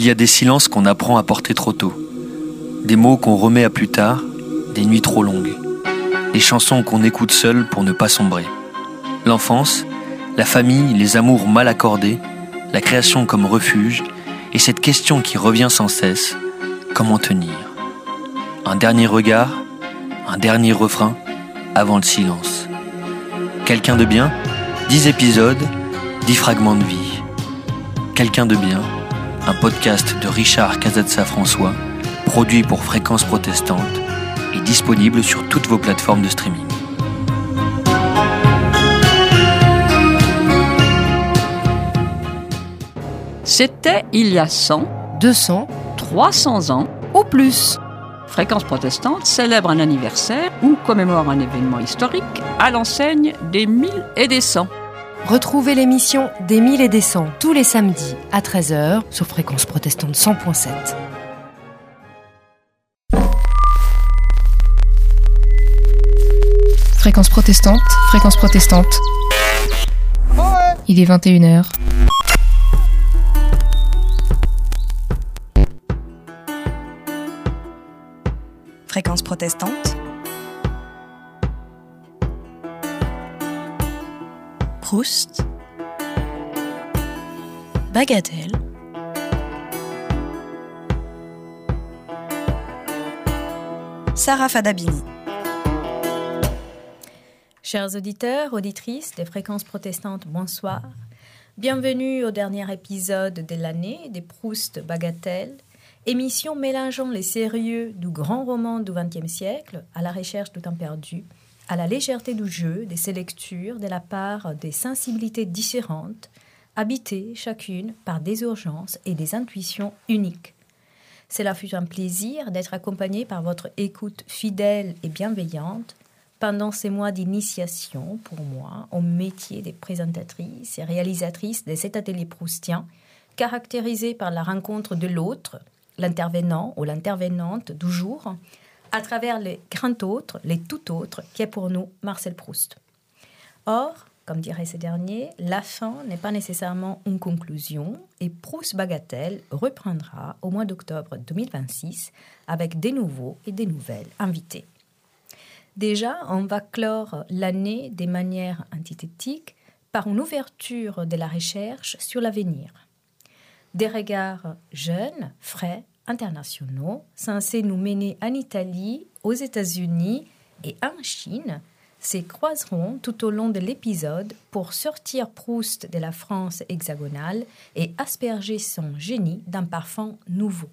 Il y a des silences qu'on apprend à porter trop tôt, des mots qu'on remet à plus tard, des nuits trop longues, des chansons qu'on écoute seul pour ne pas sombrer. L'enfance, la famille, les amours mal accordés, la création comme refuge, et cette question qui revient sans cesse, comment tenir ? Un dernier regard, un dernier refrain, avant le silence. Quelqu'un de bien, 10 épisodes, 10 fragments de vie. Quelqu'un de bien, un podcast de Richard Casazza-François, produit pour Fréquence Protestante et disponible sur toutes vos plateformes de streaming. C'était il y a 100, 200, 300 ans ou plus. Fréquence Protestante célèbre un anniversaire ou commémore un événement historique à l'enseigne des 1000 et des 100. Retrouvez l'émission des 1000 et des 100 tous les samedis à 13h sur Fréquence Protestante 100.7. Fréquence Protestante, Fréquence Protestante. Il est 21h. Fréquence Protestante. Proust. Bagatelle. Sarah Fadabini. Chers auditeurs, auditrices des Fréquences Protestantes, bonsoir. Bienvenue au dernier épisode de l'année des Proust Bagatelle, émission mélangeant les sérieux du grand roman du XXe siècle à la recherche du temps perdu, à la légèreté du jeu, de ses lectures de la part des sensibilités différentes, habitées chacune par des urgences et des intuitions uniques. Cela fut un plaisir d'être accompagné par votre écoute fidèle et bienveillante pendant ces mois d'initiation pour moi au métier des présentatrices et réalisatrices de cet atelier proustien, caractérisé par la rencontre de l'autre, l'intervenant ou l'intervenante du jour, à travers les grand autres, les tout autres, qui est pour nous Marcel Proust. Or, comme dirait ce dernier, la fin n'est pas nécessairement une conclusion et Proust Bagatelle reprendra au mois d'octobre 2026 avec des nouveaux et des nouvelles invités. Déjà, on va clore l'année de manière antithétique par une ouverture de la recherche sur l'avenir. Des regards jeunes, frais, internationaux, censés nous mener en Italie, aux États-Unis et en Chine, se croiseront tout au long de l'épisode pour sortir Proust de la France hexagonale et asperger son génie d'un parfum nouveau.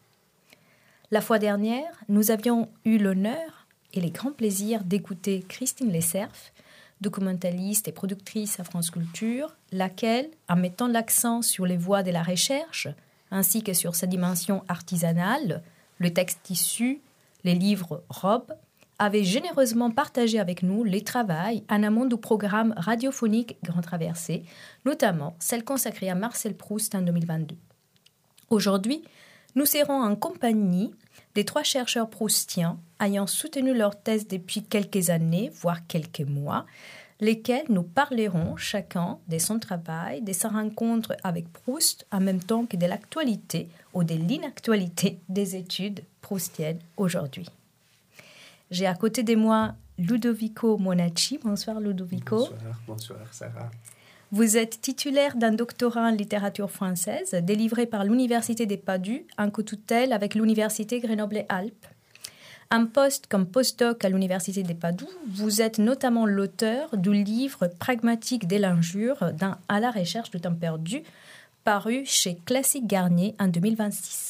La fois dernière, nous avions eu l'honneur et le grand plaisir d'écouter Christine Lesserf, documentaliste et productrice à France Culture, laquelle, en mettant l'accent sur les voies de la recherche, ainsi que sur sa dimension artisanale, le texte issu, les livres robes, avait généreusement partagé avec nous les travaux en amont du programme radiophonique Grand Traversée, notamment celle consacrée à Marcel Proust en 2022. Aujourd'hui, nous serons en compagnie des 3 chercheurs proustiens ayant soutenu leur thèse depuis quelques années, voire quelques mois, lesquels nous parleront chacun de son travail, de sa rencontre avec Proust, en même temps que de l'actualité ou de l'inactualité des études proustiennes aujourd'hui. J'ai à côté de moi Ludovico Monacci. Bonsoir Ludovico. Bonsoir Sarah. Vous êtes titulaire d'un doctorat en littérature française délivré par l'Université de Padoue en co-tutelle avec l'Université Grenoble-Alpes. En poste comme postdoc à l'Université de Padoue, vous êtes notamment l'auteur du livre Pragmatique de l'injure à la recherche du temps perdu, paru chez Classique Garnier en 2026.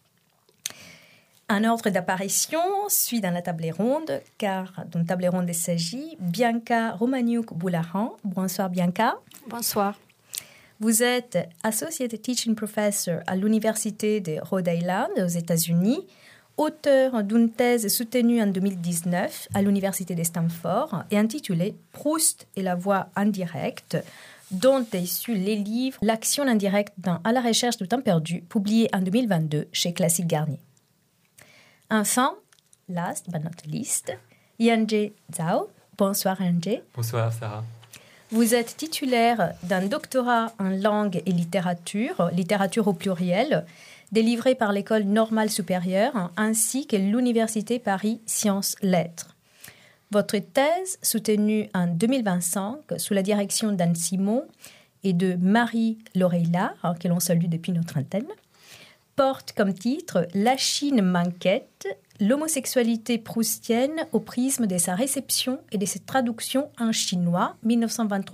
Un ordre d'apparition suit dans la table ronde, car d'une table ronde il s'agit. Bianca Romaniuk-Boularan. Bonsoir Bianca. Bonsoir. Vous êtes Associate Teaching Professor à l'Université de Rhode Island aux États-Unis, auteur d'une thèse soutenue en 2019 à l'Université de Stanford et intitulée « Proust et la voix indirecte », dont est issu les livres « L'action indirecte à la recherche du temps perdu », publié en 2022 chez Classique Garnier. Enfin, last but not least, Yanje Zhao. Bonsoir Yanje. Bonsoir Sarah. Vous êtes titulaire d'un doctorat en langue et littérature au pluriel, délivré par l'École normale supérieure ainsi que l'Université Paris Sciences Lettres. Votre thèse, soutenue en 2025 sous la direction d'Anne Simon et de Marie Loreilla, que l'on salue depuis notre antenne, porte comme titre « La Chine m'inquiète, l'homosexualité proustienne au prisme de sa réception et de ses traductions en chinois 1923-2024 ».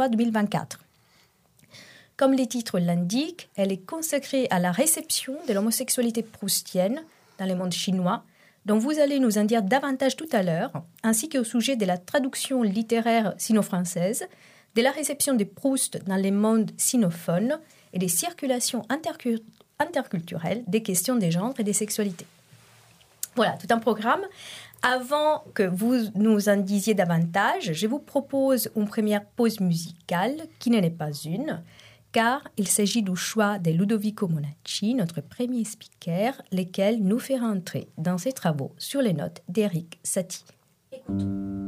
Comme les titres l'indiquent, elle est consacrée à la réception de l'homosexualité proustienne dans le monde chinois, dont vous allez nous en dire davantage tout à l'heure, ainsi qu'au sujet de la traduction littéraire sino-française, de la réception de Proust dans les mondes sinophones et des circulations interculturelles des questions des genres et des sexualités. Voilà, tout un programme. Avant que vous nous en disiez davantage, je vous propose une première pause musicale, qui n'en est pas une, car il s'agit du choix de Ludovico Monacci, notre premier speaker, lequel nous fait rentrer dans ses travaux sur les notes d'Éric Satie. Écoutons.